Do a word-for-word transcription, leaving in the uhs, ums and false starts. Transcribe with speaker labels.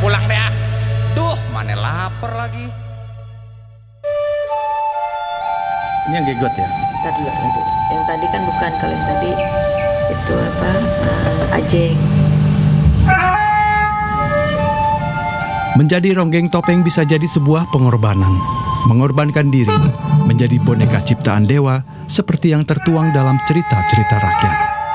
Speaker 1: pulang deh ah. Duh, mana lapar lagi.
Speaker 2: Ini yang gegot ya?
Speaker 3: Tadi dulu nanti. Yang tadi kan bukan, kalau yang tadi itu apa? Uh, ajeng.
Speaker 4: Menjadi ronggeng topeng bisa jadi sebuah pengorbanan. Mengorbankan diri menjadi boneka ciptaan dewa seperti yang tertuang dalam cerita-cerita rakyat.